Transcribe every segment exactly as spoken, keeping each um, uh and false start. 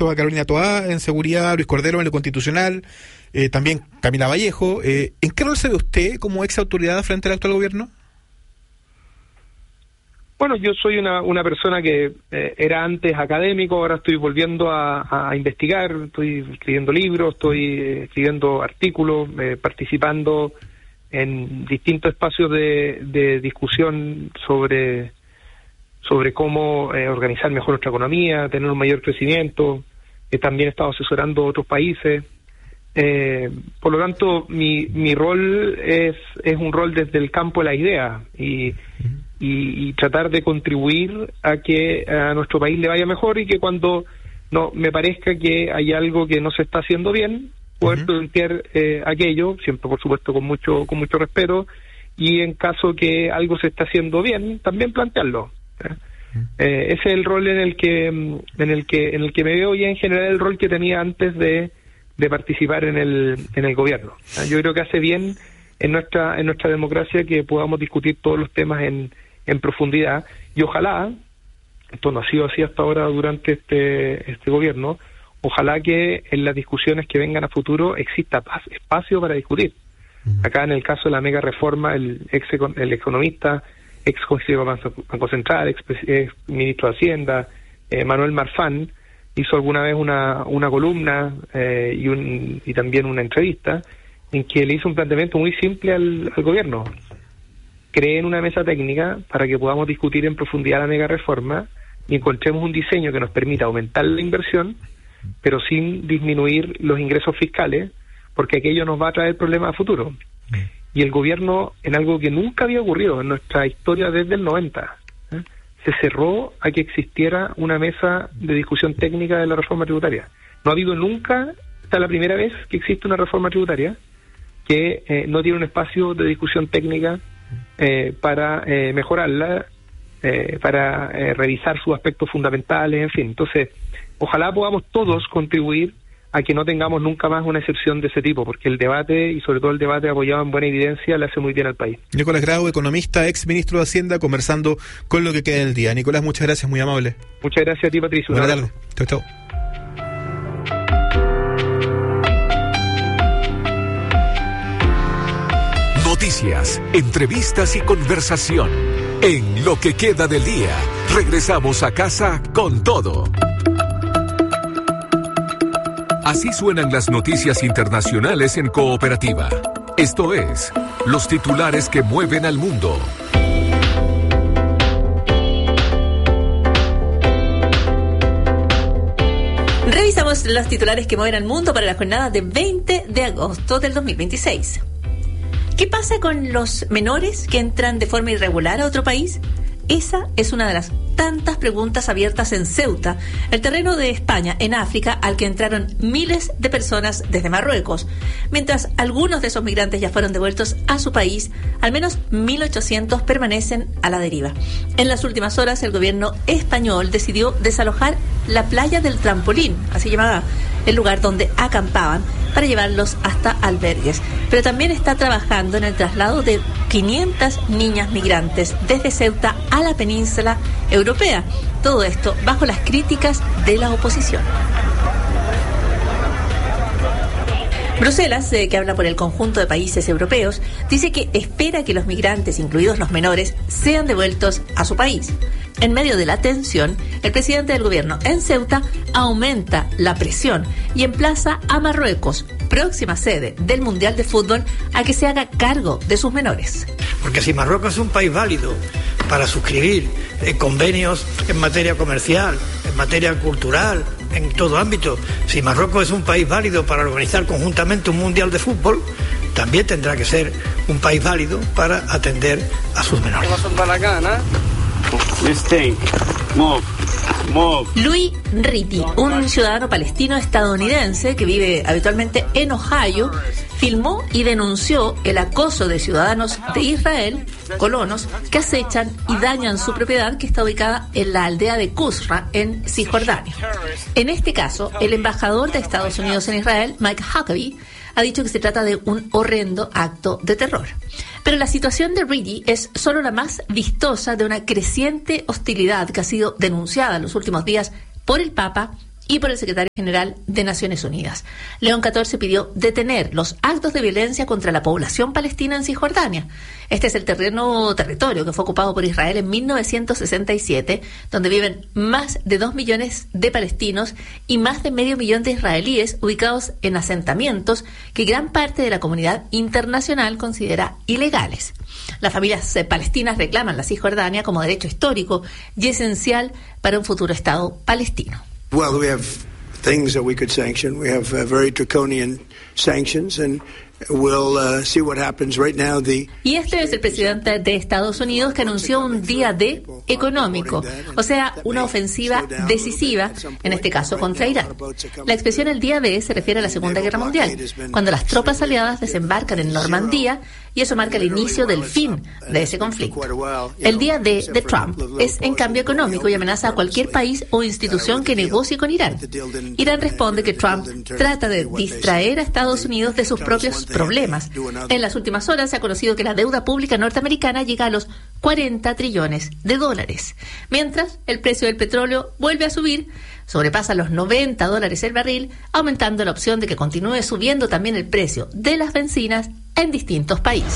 electo, a Carolina Toá en seguridad, Luis Cordero en lo constitucional, eh, también Camila Vallejo. Eh, ¿En qué rol se ve usted como ex autoridad frente al actual gobierno? Bueno, yo soy una, una persona que eh, era antes académico, ahora estoy volviendo a, a investigar, estoy escribiendo libros, estoy eh, escribiendo artículos, eh, participando en distintos espacios de, de discusión sobre, sobre cómo eh, organizar mejor nuestra economía, tener un mayor crecimiento. Eh, también he estado asesorando a otros países. Eh, por lo tanto, mi, mi rol es, es un rol desde el campo de la idea y, y, y tratar de contribuir a que a nuestro país le vaya mejor y que cuando no me parezca que hay algo que no se está haciendo bien, poder uh-huh. plantear eh, aquello, siempre por supuesto con mucho con mucho respeto, y en caso que algo se está haciendo bien, también plantearlo. ¿eh? Uh-huh. Eh, ese es el rol en el que en el que en el que me veo, y en general el rol que tenía antes de de participar en el en el gobierno. Yo creo que hace bien en nuestra en nuestra democracia que podamos discutir todos los temas en, en profundidad, y ojalá, esto no ha sido así hasta ahora durante este este gobierno, ojalá que en las discusiones que vengan a futuro exista paz, espacio para discutir. Uh-huh. Acá en el caso de la mega reforma, el ex el economista, ex consejero Banco Central, ex, ex ministro de Hacienda, eh, Manuel Marfán, hizo alguna vez una una columna eh, y un y también una entrevista en que le hizo un planteamiento muy simple al, al gobierno. Creen una mesa técnica para que podamos discutir en profundidad la mega reforma y encontremos un diseño que nos permita aumentar la inversión, pero sin disminuir los ingresos fiscales, porque aquello nos va a traer problemas a futuro. Y el gobierno, en algo que nunca había ocurrido en nuestra historia desde el noventa, ¿eh? se cerró a que existiera una mesa de discusión técnica de la reforma tributaria. No ha habido nunca, esta es la primera vez que existe una reforma tributaria que eh, no tiene un espacio de discusión técnica eh, para eh, mejorarla, eh, para eh, revisar sus aspectos fundamentales, en fin. Entonces, ojalá podamos todos contribuir a que no tengamos nunca más una excepción de ese tipo, porque el debate, y sobre todo el debate apoyado en buena evidencia, le hace muy bien al país. Nicolás Grau, economista, ex ministro de Hacienda, conversando con Lo que queda del día. Nicolás, muchas gracias, muy amable. Muchas gracias a ti, Patricio. Buenas tardes. Chau, chau. Noticias, entrevistas y conversación. En Lo que queda del día, regresamos a casa con todo. Así suenan las noticias internacionales en Cooperativa. Esto es, los titulares que mueven al mundo. Revisamos los titulares que mueven al mundo para la jornada de veinte de agosto del dos mil veintiséis. ¿Qué pasa con los menores que entran de forma irregular a otro país? Esa es una de las tantas preguntas abiertas en Ceuta, el terreno de España en África, al que entraron miles de personas desde Marruecos. Mientras algunos de esos migrantes ya fueron devueltos a su país, al menos mil ochocientos permanecen a la deriva. En las últimas horas, el gobierno español decidió desalojar la playa del Trampolín, así llamada, el lugar donde acampaban, para llevarlos hasta albergues. Pero también está trabajando en el traslado de quinientas niñas migrantes desde Ceuta a la península europea. Todo esto bajo las críticas de la oposición. Bruselas, eh, que habla por el conjunto de países europeos, dice que espera que los migrantes, incluidos los menores, sean devueltos a su país. En medio de la tensión, el presidente del gobierno en Ceuta aumenta la presión y emplaza a Marruecos, próxima sede del Mundial de Fútbol, a que se haga cargo de sus menores. Porque si Marruecos es un país válido para suscribir eh, convenios en materia comercial, en materia cultural, en todo ámbito, si Marruecos es un país válido para organizar conjuntamente un Mundial de Fútbol, también tendrá que ser un país válido para atender a sus menores. Louis Ritty, un ciudadano palestino estadounidense que vive habitualmente en Ohio, filmó y denunció el acoso de ciudadanos de Israel, colonos, que acechan y dañan su propiedad, que está ubicada en la aldea de Qusra, en Cisjordania. En este caso, el embajador de Estados Unidos en Israel, Mike Huckabee, ha dicho que se trata de un horrendo acto de terror. Pero la situación de Ritty es solo la más vistosa de una creciente hostilidad que ha sido denunciada en los últimos días por el Papa y por el secretario general de Naciones Unidas. León catorce pidió detener los actos de violencia contra la población palestina en Cisjordania. Este es el terreno territorio que fue ocupado por Israel en mil novecientos sesenta y siete, donde viven más de dos millones de palestinos y más de medio millón de israelíes ubicados en asentamientos que gran parte de la comunidad internacional considera ilegales. Las familias eh, palestinas reclaman la Cisjordania como derecho histórico y esencial para un futuro Estado palestino. Well, we have things that we could sanction. We have uh, very draconian sanctions, and we'll uh, see what happens right now. The Y este es el presidente de Estados Unidos que anunció un día D económico, o sea, una ofensiva decisiva, en este caso contra Irán. La expresión el día D se refiere a la Segunda Guerra Mundial, cuando las tropas aliadas desembarcan en Normandía, y eso marca el inicio del fin de ese conflicto. El día D de Trump es, en cambio, económico y amenaza a cualquier país o institución que negocie con Irán. Irán responde que Trump trata de distraer a Estados Unidos de sus propios problemas. En las últimas horas se ha conocido que la deuda pública norteamericana llega a los cuarenta trillones de dólares, mientras el precio del petróleo vuelve a subir, sobrepasa los noventa dólares el barril, aumentando la opción de que continúe subiendo también el precio de las bencinas en distintos países.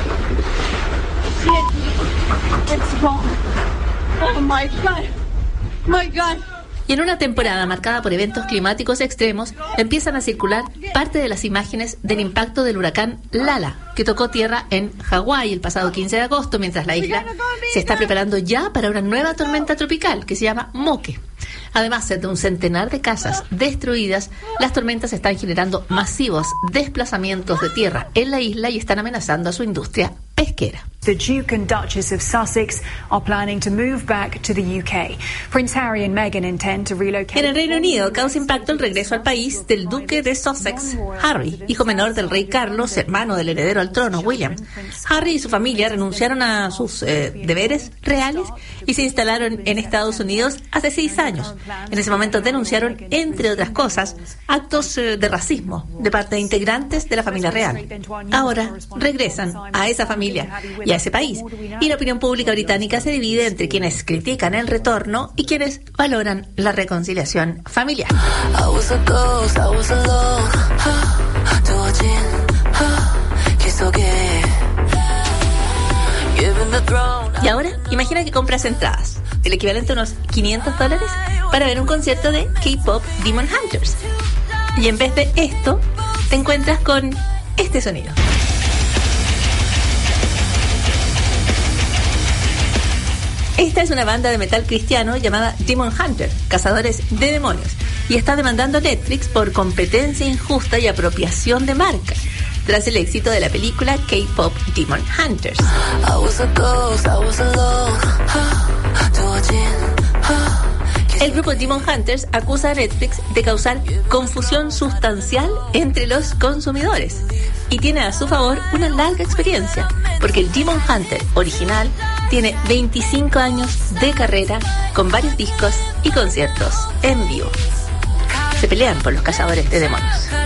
Oh my God. My God. Y en una temporada marcada por eventos climáticos extremos, empiezan a circular parte de las imágenes del impacto del huracán Lala, que tocó tierra en Hawái el pasado quince de agosto, mientras la isla se está preparando ya para una nueva tormenta tropical que se llama Moque. Además de un centenar de casas destruidas, las tormentas están generando masivos desplazamientos de tierra en la isla y están amenazando a su industria pesquera. The Duke and Duchess of Sussex are planning to move back to the U K. Prince Harry and Meghan intend to relocate. En el Reino Unido causa impacto el regreso al país del duque de Sussex, Harry, hijo menor del rey Carlos, hermano del heredero al trono, William. Harry y su familia renunciaron a sus eh, deberes reales y se instalaron en Estados Unidos hace seis años. En ese momento denunciaron, entre otras cosas, actos eh, de racismo de parte de integrantes de la familia real. Ahora regresan a esa familia y a ese país, y la opinión pública británica se divide entre quienes critican el retorno y quienes valoran la reconciliación familiar. Y ahora, imagina que compras entradas, el equivalente a unos quinientos dólares, para ver un concierto de K-pop Demon Hunters. Y en vez de esto, te encuentras con este sonido. Esta es una banda de metal cristiano llamada Demon Hunter, cazadores de demonios, y está demandando a Netflix por competencia injusta y apropiación de marca, tras el éxito de la película K-pop Demon Hunters. El grupo Demon Hunters acusa a Netflix de causar confusión sustancial entre los consumidores y tiene a su favor una larga experiencia, porque el Demon Hunter original tiene veinticinco años de carrera con varios discos y conciertos en vivo. Se pelean por los cazadores de demonios.